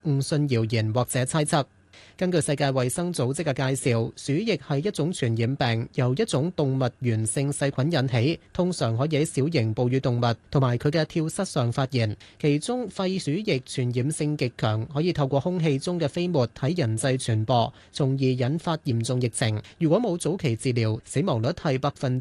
誤信謠言或者猜測。根據世界衛生組織嘅介紹，鼠疫係一種傳染病，由一種動物源性細菌引起，通常可以喺小型哺乳動物同埋佢嘅跳蚤上發現。其中肺鼠疫傳染性極強，可以透過空氣中嘅飛沫喺人際傳播，從而引發嚴重疫情。如果冇早期治療，死亡率係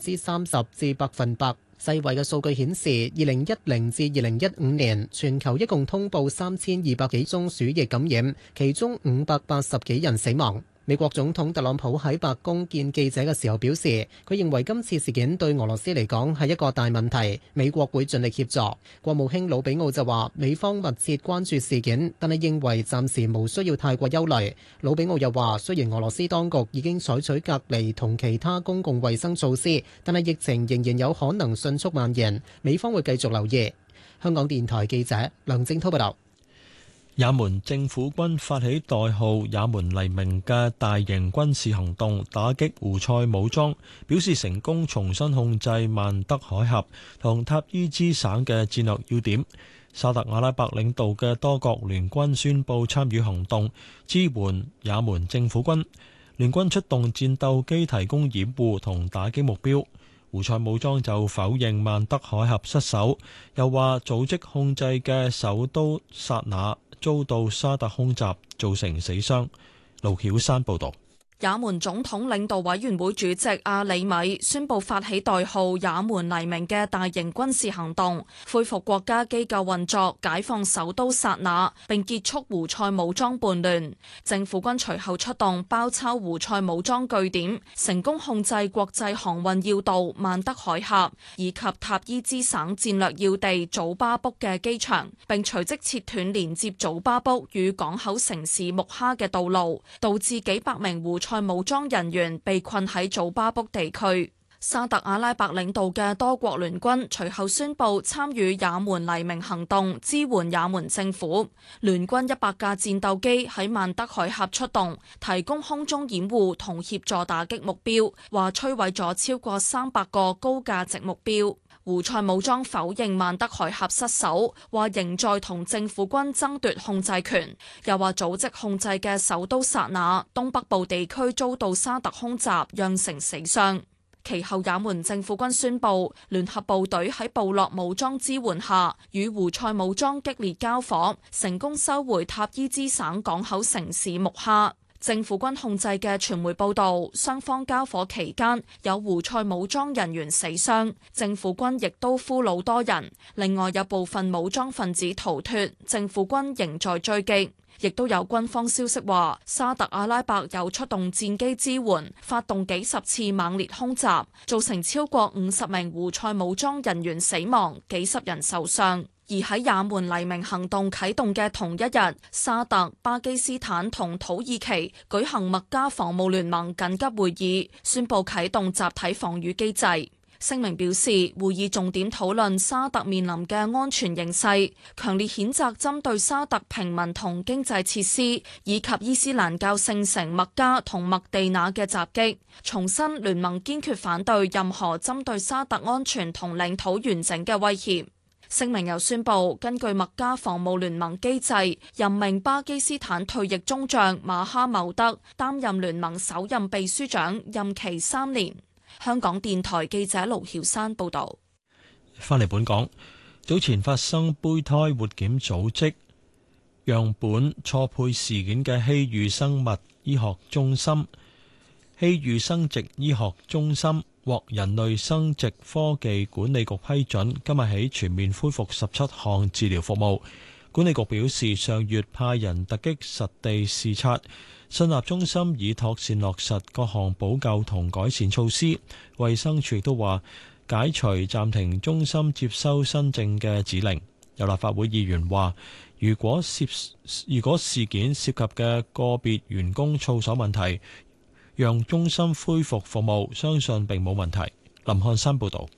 30%至100%。世衛嘅數據顯示，2010至2015年全球一共通報3200幾宗鼠疫感染，其中580幾人死亡。美國總統特朗普喺白宮見記者嘅時候表示，佢認為今次事件對俄羅斯嚟講係一個大問題，美國會盡力協助。國務卿魯比奧就話，美方密切關注事件，但係認為暫時無需要太過憂慮。魯比奧又話，雖然俄羅斯當局已經採取隔離同其他公共衛生措施，但係疫情仍然有可能迅速蔓延，美方會繼續留意。香港電台記者梁正滔報道。 也門政府軍發起代號也門黎明嘅大型軍事行動，打擊胡塞武裝，表示成功重新控制曼德海峽同塔伊茲省嘅戰略要點。沙特阿拉伯領導嘅多國聯軍宣布參與行動，支援也門政府軍。聯軍出動戰鬥機提供掩護同打擊目標。胡塞武裝就否認曼德海峽失守，又話組織控制嘅首都薩那遭到沙特空襲，造成死傷。盧曉山報導。 也門總統領導委員會主席阿里米宣布發起代號也門黎明嘅大型軍事行動，恢復國家機構運作，解放首都薩那，並結束胡塞武裝叛亂。政府軍隨後出動包抄胡塞武裝據點，成功控制國際航運要道曼德海峽以及塔伊茲省戰略要地祖巴卜嘅機場，並隨即切斷連接祖巴卜與港口城市木哈嘅道路，導致幾百名胡塞武裝人員被困喺祖巴卜地區。沙特阿拉伯領導嘅多國聯軍隨後宣布參與也門黎明行動，支援也門政府。聯軍100架戰鬥機喺曼德海峽出動，提供空中掩護同協助打擊目標，話摧毀咗超過300個高價值目標。胡塞武裝否認曼德海峽失守，話仍在同政府軍爭奪控制權，又話組織控制嘅首都薩那東北部地區遭到沙特空襲，釀成死傷。其後也門政府軍宣布，聯合部隊喺部落武裝支援下，與胡塞武裝激烈交火，成功收回塔伊茲省港口城市木哈。政府軍控制嘅傳媒報道，雙方交火期間有胡塞武裝人員死傷，政府軍亦都俘虜多人。另外有部分武裝分子逃脫，政府軍仍在追擊。亦都有軍方消息話，沙特阿拉伯有出動戰機支援，發動幾十次猛烈空襲，造成超過50名胡塞武裝人員死亡，幾十人受傷。而喺也門黎明行動啟動嘅同一日，沙特、巴基斯坦同土耳其舉行麥加防務聯盟緊急會議，宣布啟動集體防禦機制。聲明表示，會議重點討論沙特面臨嘅安全形勢，強烈譴責針對沙特平民同經濟設施以及伊斯蘭教聖城麥加同麥地那嘅襲擊，重申聯盟堅決反對任何針對沙特安全同領土完整嘅威脅。聲明又宣布，根據麥加防務聯盟機制，任命巴基斯坦退役中將馬哈茂德擔任聯盟首任秘書長，任期3年。香港電台記者盧曉山報道。 翻嚟本港，早前發生胚胎活檢組織樣本錯配事件嘅希裕生物醫學中心、希裕生殖醫學中心獲人類生殖科技管理局批准，今日起全面恢復17項治療服務。管理局表示，上月派人突擊實地視察，信納中心已妥善落實各項補救同改善措施。衛生署亦都話解除暫停中心接收新症嘅指令。有立法會議員話，如果事件涉及嘅個別員工操守問題，讓中心恢復服務，相信並冇問題。林漢山報導。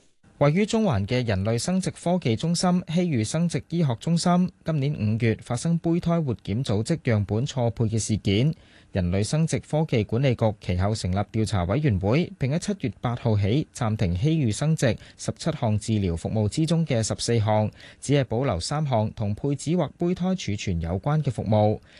位於中環嘅人類生殖科技中心希裕生殖醫學中心，今年5月發生胚胎活檢組織樣本錯配嘅事件。人類生殖科技管理局其後成立調查委員會，並喺7月8號起暫停希裕生殖17項治療服務之中嘅14項，只係保留3項同配子或胚胎儲存有關嘅服務。